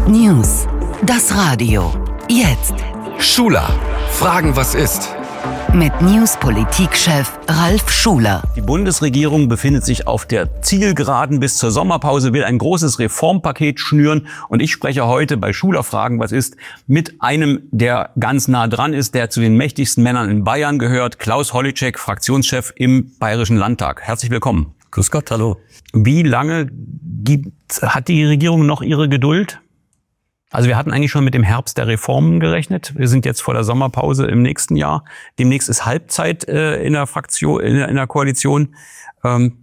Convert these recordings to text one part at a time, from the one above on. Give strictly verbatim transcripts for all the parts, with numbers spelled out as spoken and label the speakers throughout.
Speaker 1: News. Das Radio. Jetzt.
Speaker 2: Schuler. Fragen, was ist?
Speaker 1: Mit News-Politik-Chef Ralf Schuler.
Speaker 3: Die Bundesregierung befindet sich auf der Zielgeraden bis zur Sommerpause, will ein großes Reformpaket schnüren. Und ich spreche heute bei Schuler Fragen, was ist, mit einem, der ganz nah dran ist, der zu den mächtigsten Männern in Bayern gehört, Klaus Holleczek, Fraktionschef im Bayerischen Landtag. Herzlich willkommen.
Speaker 4: Grüß Gott, hallo.
Speaker 3: Wie lange gibt, hat die Regierung noch ihre Geduld? Also wir hatten eigentlich schon mit dem Herbst der Reformen gerechnet. Wir sind jetzt vor der Sommerpause im nächsten Jahr. Demnächst ist Halbzeit äh, in der Fraktion, in der, in der Koalition. Ähm,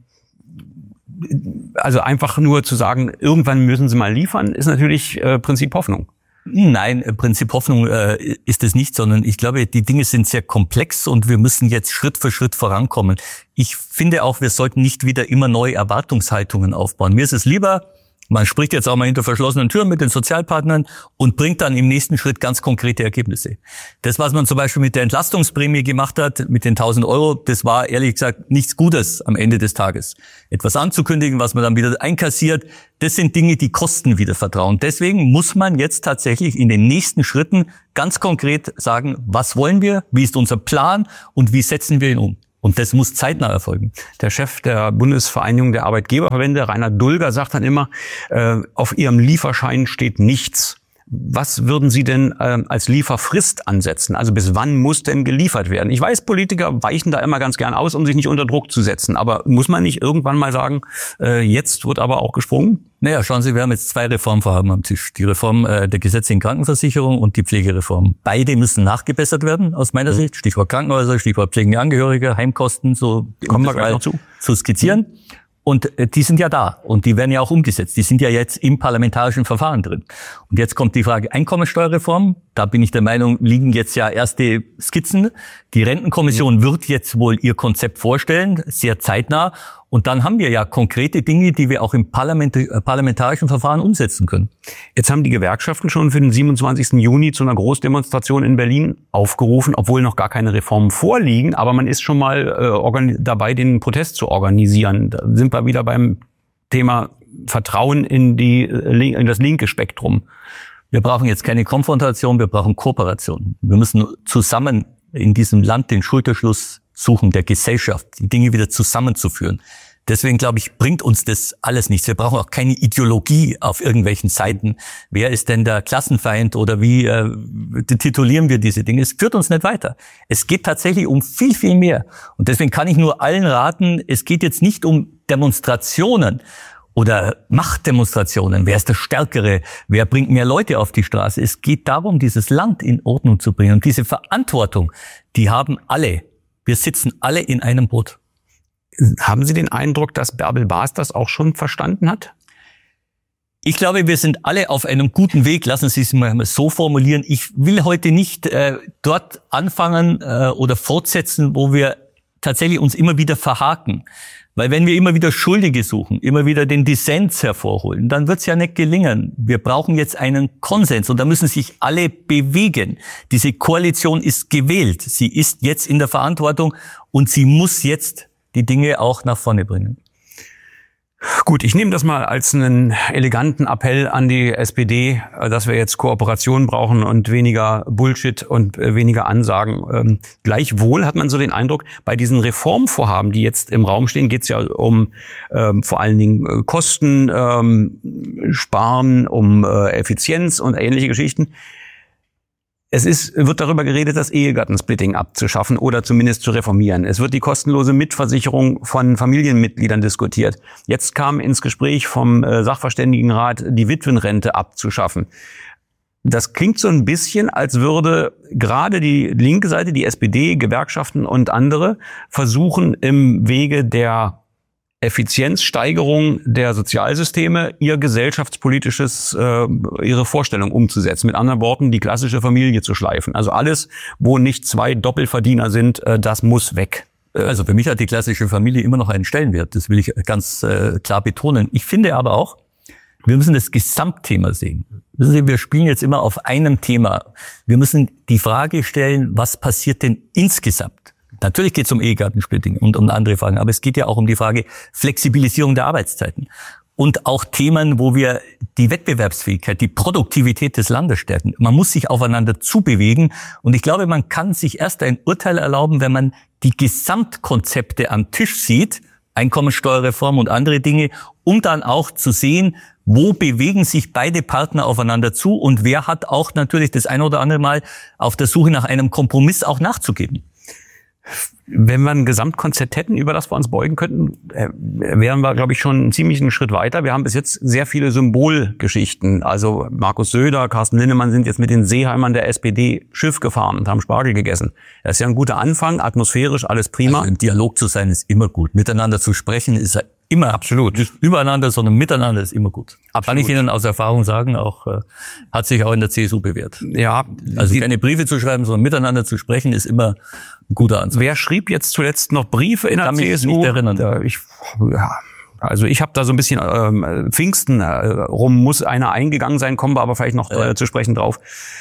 Speaker 3: also einfach nur zu sagen, irgendwann müssen sie mal liefern, ist natürlich äh, Prinzip Hoffnung.
Speaker 4: Nein, Prinzip Hoffnung äh, ist es nicht, sondern ich glaube, die Dinge sind sehr komplex und wir müssen jetzt Schritt für Schritt vorankommen. Ich finde auch, wir sollten nicht wieder immer neue Erwartungshaltungen aufbauen. Mir ist es lieber, man spricht jetzt auch mal hinter verschlossenen Türen mit den Sozialpartnern und bringt dann im nächsten Schritt ganz konkrete Ergebnisse. Das, was man zum Beispiel mit der Entlastungsprämie gemacht hat, mit den tausend Euro, das war ehrlich gesagt nichts Gutes am Ende des Tages. Etwas anzukündigen, was man dann wieder einkassiert, das sind Dinge, die kosten wieder Vertrauen. Deswegen muss man jetzt tatsächlich in den nächsten Schritten ganz konkret sagen, was wollen wir, wie ist unser Plan und wie setzen wir ihn um. Und das muss zeitnah erfolgen.
Speaker 3: Der Chef der Bundesvereinigung der Arbeitgeberverbände, Rainer Dulger, sagt dann immer, äh, auf Ihrem Lieferschein steht nichts. Was würden Sie denn äh, als Lieferfrist ansetzen? Also bis wann muss denn geliefert werden? Ich weiß, Politiker weichen da immer ganz gern aus, um sich nicht unter Druck zu setzen. Aber muss man nicht irgendwann mal sagen, äh, jetzt wird aber auch gesprungen?
Speaker 4: Naja, schauen Sie, wir haben jetzt zwei Reformvorhaben am Tisch. Die Reform äh, der gesetzlichen Krankenversicherung und die Pflegereform. Beide müssen nachgebessert werden, aus meiner mhm. Sicht. Stichwort Krankenhäuser, Stichwort pflegende Angehörige, Heimkosten, so
Speaker 3: kommen wir gleich noch zu.
Speaker 4: zu skizzieren. Mhm. Und äh, die sind ja da und die werden ja auch umgesetzt. Die sind ja jetzt im parlamentarischen Verfahren drin. Und jetzt kommt die Frage Einkommensteuerreform. Da bin ich der Meinung, liegen jetzt ja erste Skizzen. Die Rentenkommission mhm. wird jetzt wohl ihr Konzept vorstellen, sehr zeitnah. Und dann haben wir ja konkrete Dinge, die wir auch im Parlament, äh, parlamentarischen Verfahren umsetzen können.
Speaker 3: Jetzt haben die Gewerkschaften schon für den siebenundzwanzigsten Juni zu einer Großdemonstration in Berlin aufgerufen, obwohl noch gar keine Reformen vorliegen. Aber man ist schon mal äh, organi- dabei, den Protest zu organisieren. Da sind wir wieder beim Thema Vertrauen in, die, in das linke Spektrum.
Speaker 4: Wir brauchen jetzt keine Konfrontation, wir brauchen Kooperation. Wir müssen zusammen in diesem Land den Schulterschluss suchen, der Gesellschaft, die Dinge wieder zusammenzuführen. Deswegen, glaube ich, bringt uns das alles nichts. Wir brauchen auch keine Ideologie auf irgendwelchen Seiten. Wer ist denn der Klassenfeind oder wie äh, titulieren wir diese Dinge? Es führt uns nicht weiter. Es geht tatsächlich um viel, viel mehr. Und deswegen kann ich nur allen raten, es geht jetzt nicht um Demonstrationen oder Machtdemonstrationen. Wer ist der Stärkere? Wer bringt mehr Leute auf die Straße? Es geht darum, dieses Land in Ordnung zu bringen. Und diese Verantwortung, die haben alle. Wir sitzen alle in einem Boot.
Speaker 3: Haben Sie den Eindruck, dass Bärbel Baas das auch schon verstanden hat?
Speaker 4: Ich glaube, wir sind alle auf einem guten Weg. Lassen Sie es mal so formulieren. Ich will heute nicht äh, dort anfangen äh, oder fortsetzen, wo wir tatsächlich uns immer wieder verhaken. Weil wenn wir immer wieder Schuldige suchen, immer wieder den Dissens hervorholen, dann wird es ja nicht gelingen. Wir brauchen jetzt einen Konsens und da müssen sich alle bewegen. Diese Koalition ist gewählt. Sie ist jetzt in der Verantwortung und sie muss jetzt die Dinge auch nach vorne bringen.
Speaker 3: Gut, ich nehme das mal als einen eleganten Appell an die S P D, dass wir jetzt Kooperation brauchen und weniger Bullshit und weniger Ansagen. Ähm, gleichwohl hat man so den Eindruck, bei diesen Reformvorhaben, die jetzt im Raum stehen, geht es ja um ähm, vor allen Dingen äh, Kosten ähm, sparen, um äh, Effizienz und ähnliche Geschichten. Es ist, wird darüber geredet, das Ehegattensplitting abzuschaffen oder zumindest zu reformieren. Es wird die kostenlose Mitversicherung von Familienmitgliedern diskutiert. Jetzt kam ins Gespräch vom Sachverständigenrat, die Witwenrente abzuschaffen. Das klingt so ein bisschen, als würde gerade die linke Seite, die S P D, Gewerkschaften und andere versuchen, im Wege der Effizienzsteigerung der Sozialsysteme ihr gesellschaftspolitisches, äh, ihre Vorstellung umzusetzen. Mit anderen Worten, die klassische Familie zu schleifen. Also alles, wo nicht zwei Doppelverdiener sind, äh, das muss weg.
Speaker 4: Also für mich hat die klassische Familie immer noch einen Stellenwert. Das will ich ganz äh, klar betonen. Ich finde aber auch, wir müssen das Gesamtthema sehen. Wissen Sie, wir spielen jetzt immer auf einem Thema. Wir müssen die Frage stellen, was passiert denn insgesamt? Natürlich geht es um Ehegattensplitting und um andere Fragen, aber es geht ja auch um die Frage Flexibilisierung der Arbeitszeiten. und auch Themen, wo wir die Wettbewerbsfähigkeit, die Produktivität des Landes stärken. Man muss sich aufeinander zubewegen und ich glaube, man kann sich erst ein Urteil erlauben, wenn man die Gesamtkonzepte am Tisch sieht, Einkommensteuerreform und andere Dinge, um dann auch zu sehen, wo bewegen sich beide Partner aufeinander zu und wer hat auch natürlich das ein oder andere Mal auf der Suche nach einem Kompromiss auch nachzugeben.
Speaker 3: Wenn wir ein Gesamtkonzept hätten, über das wir uns beugen könnten, wären wir, glaube ich, schon einen ziemlichen Schritt weiter. Wir haben bis jetzt sehr viele Symbolgeschichten. Also Markus Söder, Carsten Linnemann sind jetzt mit den Seeheimern der S P D Schiff gefahren und haben Spargel gegessen. Das ist ja ein guter Anfang, atmosphärisch, alles prima.
Speaker 4: Also im Dialog zu sein ist immer gut. Miteinander zu sprechen ist immer absolut. Nicht übereinander, sondern miteinander ist immer gut. Absolut. Kann ich Ihnen aus Erfahrung sagen, auch äh, hat sich auch in der C S U bewährt.
Speaker 3: Ja,
Speaker 4: also keine Briefe zu schreiben, sondern miteinander zu sprechen, ist immer ein guter Ansatz.
Speaker 3: Wer schrieb jetzt zuletzt noch Briefe in der
Speaker 4: Kann
Speaker 3: C S U?
Speaker 4: Mich nicht erinnern.
Speaker 3: Da, ich, ja, also ich habe da so ein bisschen ähm, Pfingsten äh, rum muss einer eingegangen sein, kommen wir aber vielleicht noch äh, zu sprechen drauf.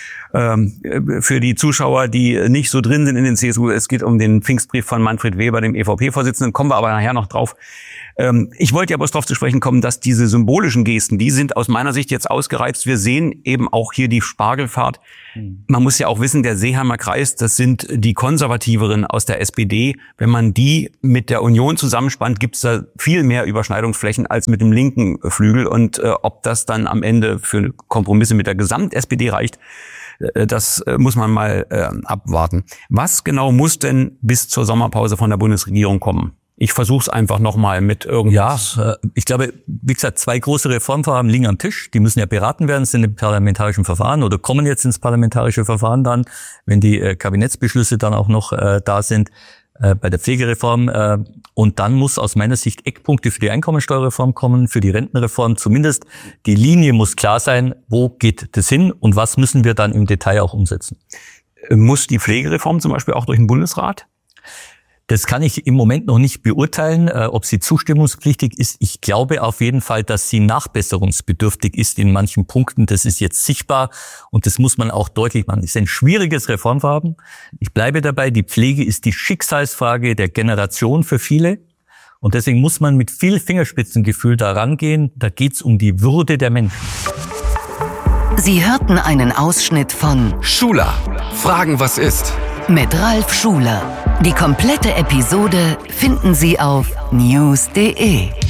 Speaker 3: Ähm, für die Zuschauer, die nicht so drin sind in den C S U, es geht um den Pfingstbrief von Manfred Weber, dem E V P-Vorsitzenden, kommen wir aber nachher noch drauf. Ähm, ich wollte ja bloß darauf zu sprechen kommen, dass diese symbolischen Gesten, die sind aus meiner Sicht jetzt ausgereizt. Wir sehen eben auch hier die Spargelfahrt. Man muss ja auch wissen, der Seeheimer Kreis, das sind die Konservativeren aus der S P D. Wenn man die mit der Union zusammenspannt, gibt es da viel mehr Überschneidungsflächen als mit dem linken Flügel. Und äh, ob das dann am Ende für Kompromisse mit der Gesamt-S P D reicht, äh, das äh, muss man mal äh, abwarten. Was genau muss denn bis zur Sommerpause von der Bundesregierung kommen? Ich versuche es einfach nochmal mit irgendwas.
Speaker 4: Ja, ich glaube, wie gesagt, zwei große Reformvorhaben liegen am Tisch. Die müssen ja beraten werden, sind im parlamentarischen Verfahren oder kommen jetzt ins parlamentarische Verfahren dann, wenn die äh, Kabinettsbeschlüsse dann auch noch äh, da sind, äh, bei der Pflegereform. Äh, und dann muss aus meiner Sicht Eckpunkte für die Einkommensteuerreform kommen, für die Rentenreform. Zumindest die Linie muss klar sein, wo geht das hin und was müssen wir dann im Detail auch umsetzen.
Speaker 3: Muss die Pflegereform zum Beispiel auch durch den Bundesrat?
Speaker 4: Das kann ich im Moment noch nicht beurteilen, äh, ob sie zustimmungspflichtig ist. Ich glaube auf jeden Fall, dass sie nachbesserungsbedürftig ist in manchen Punkten. Das ist jetzt sichtbar und das muss man auch deutlich machen. Es ist ein schwieriges Reformvorhaben. Ich bleibe dabei, die Pflege ist die Schicksalsfrage der Generation für viele. Und deswegen muss man mit viel Fingerspitzengefühl da rangehen. Da geht's um die Würde der Menschen.
Speaker 1: Sie hörten einen Ausschnitt von
Speaker 2: Schuler. Fragen, was ist?
Speaker 1: Mit Ralf Schuler. Die komplette Episode finden Sie auf news punkt de.